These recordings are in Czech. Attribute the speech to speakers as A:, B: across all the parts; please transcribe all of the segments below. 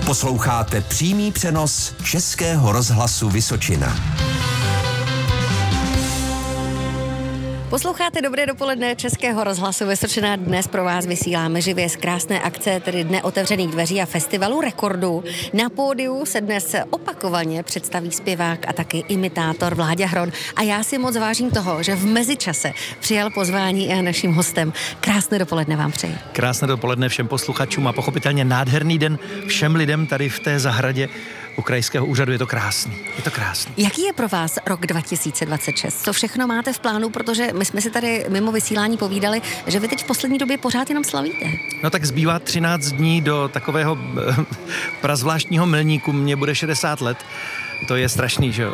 A: Posloucháte přímý přenos Českého rozhlasu Vysočina.
B: Posloucháte Dobré dopoledne Českého rozhlasu Vysočina. Dnes pro vás vysíláme živě z krásné akce, tedy Dne otevřených dveří a festivalu rekordů. Na pódiu se dnes opakovaně představí zpěvák a taky imitátor Vláďa Hron. A já si moc vážím toho, že v mezičase přijal pozvání a naším hostem. Krásné dopoledne vám přeji.
C: Krásné dopoledne všem posluchačům a pochopitelně nádherný den všem lidem tady v té zahradě u krajského úřadu. Je to krásný. Je to krásný.
B: Jaký je pro vás rok 2026? Co všechno máte v plánu, protože my jsme si tady mimo vysílání povídali, že vy teď v poslední době pořád jenom slavíte.
C: No tak zbývá 13 dní do takového prazvláštního milníku. Mně bude 60 let. To je strašný, že jo?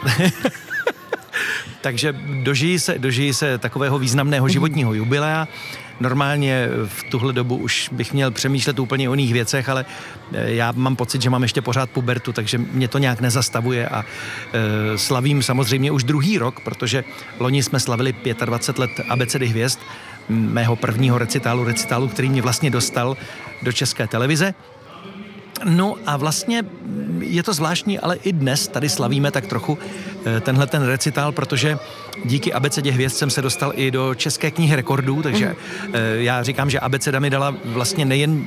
C: Takže dožijí se takového významného životního jubilea. Normálně v tuhle dobu už bych měl přemýšlet úplně o jiných věcech, ale já mám pocit, že mám ještě pořád pubertu, takže mě to nějak nezastavuje a slavím samozřejmě už druhý rok, protože loni jsme slavili 25 let Abecedy hvězd, mého prvního recitálu, který mě vlastně dostal do České televize. No a vlastně je to zvláštní, ale i dnes tady slavíme tak trochu tenhle ten recitál, protože díky Abecedě hvězd jsem se dostal i do České knihy rekordů, takže já říkám, že Abeceda mi dala vlastně nejen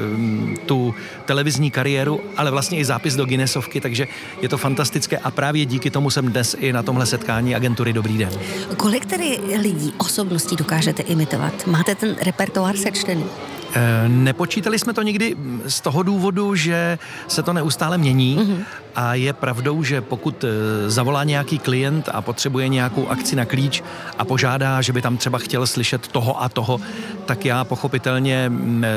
C: tu televizní kariéru, ale vlastně i zápis do Guinnessovky, takže je to fantastické a právě díky tomu jsem dnes i na tomhle setkání agentury Dobrý den.
B: Kolik tedy lidí, osobností dokážete imitovat? Máte ten repertoár sečtený?
C: Nepočítali jsme to nikdy z toho důvodu, že se to neustále mění a je pravdou, že pokud zavolá nějaký klient a potřebuje nějakou akci na klíč a požádá, že by tam třeba chtěl slyšet toho a toho, tak já pochopitelně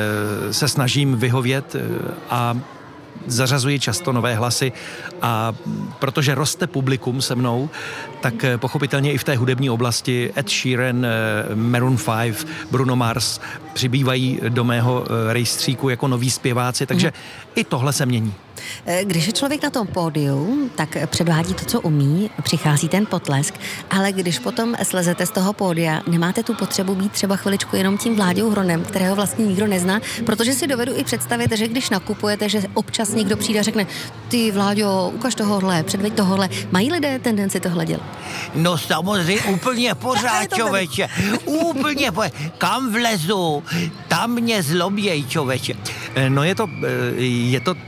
C: se snažím vyhovět a zařazuji často nové hlasy a protože roste publikum se mnou, tak pochopitelně i v té hudební oblasti Ed Sheeran, Maroon 5, Bruno Mars přibývají do mého rejstříku jako noví zpěváci, takže i tohle se mění.
B: Když je člověk na tom pódiu, tak předvádí to, co umí, přichází ten potlesk, ale když potom slezete z toho pódia, nemáte tu potřebu být třeba chviličku jenom tím Vláďou Hronem, kterého vlastně nikdo nezná, protože si dovedu i představit, že když nakupujete, že občas někdo přijde a řekne: ty Vláďo, ukaž tohohle, předveď tohohle. Mají lidé tendenci tohle dělat?
D: No samozřejmě úplně pořád, člověče. Úplně pořád. Kam vlezu, tam mě zloběj, člověče.
C: No je to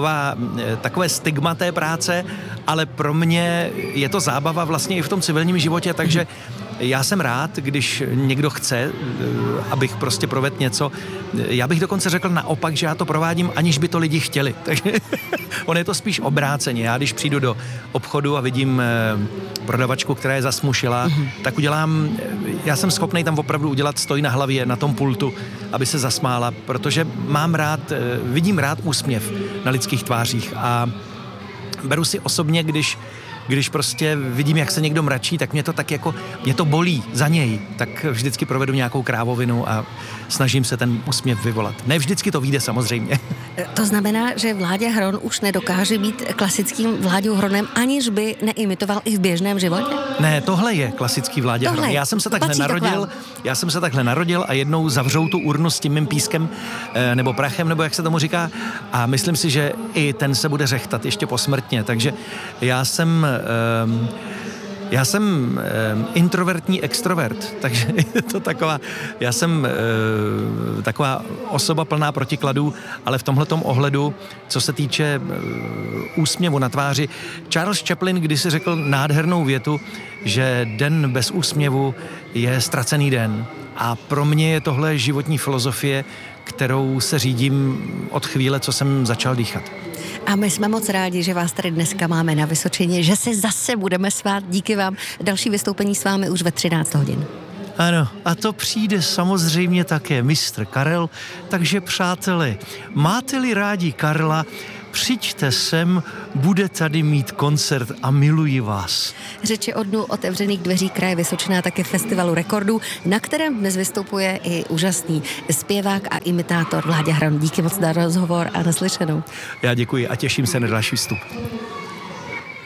C: takové stigma té práce, ale pro mě je to zábava vlastně i v tom civilním životě, takže já jsem rád, když někdo chce, abych prostě provedl něco. Já bych dokonce řekl naopak, že já to provádím, aniž by to lidi chtěli. Takže on je to spíš obráceně. Já když přijdu do obchodu a vidím prodavačku, která je zasmušilá, tak já jsem schopnej tam opravdu udělat stoj na hlavě na tom pultu, aby se zasmála, protože vidím rád úsměv na lidských tvářích a beru si osobně, když prostě vidím, jak se někdo mračí, tak mě to bolí za něj, tak vždycky provedu nějakou krávovinu a snažím se ten úsměv vyvolat. Ne vždycky to vyjde samozřejmě.
B: To znamená, že Vláďa Hron už nedokáže být klasickým Vláďou Hronem, aniž by neimitoval i v běžném životě?
C: Ne, tohle je klasický Vláďa Hron. Já jsem se takhle narodil a jednou zavřou tu urnu s tím mým pískem nebo prachem, nebo jak se tomu říká, a myslím si, že i ten se bude řechtat ještě posmrtně, takže já jsem introvertní extrovert, takže je to já jsem taková osoba plná protikladů, ale v tomhletom ohledu, co se týče úsměvu na tváři, Charles Chaplin kdysi řekl nádhernou větu, že den bez úsměvu je ztracený den. A pro mě je tohle životní filozofie, kterou se řídím od chvíle, co jsem začal dýchat.
B: A my jsme moc rádi, že vás tady dneska máme na Vysočině, že se zase budeme svát. Díky vám. Další vystoupení s vámi už ve 13 hodin.
C: Ano, a to přijde samozřejmě také mistr Karel, takže přáteli, máte-li rádi Karla, přijďte sem, bude tady mít koncert a miluji vás.
B: Řeč je o dnu otevřených dveří kraje Vysočina, také festivalu rekordů, na kterém dnes vystupuje i úžasný zpěvák a imitátor Vláďa Hron. Díky moc za rozhovor a naslyšenou.
C: Já děkuji a těším se na další vstup.